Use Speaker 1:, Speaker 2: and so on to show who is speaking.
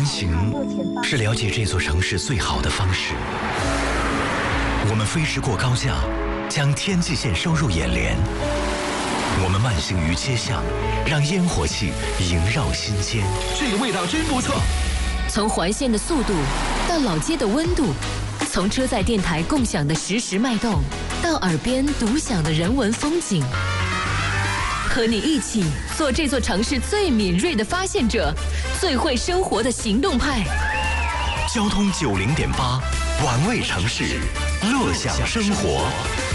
Speaker 1: 行是了解这座城市最好的方式。我们飞驰过高架，将天际线收入眼帘。我们慢行于街巷，让烟火气萦绕心间。
Speaker 2: 这个味道真不错。
Speaker 3: 从环线的速度到老街的温度，从车载电台共享的实时脉动，到耳边独享的人文风景。和你一起做这座城市最敏锐的发现者，最会生活的行动派。
Speaker 1: 交通90.8，玩味城市，乐享生活。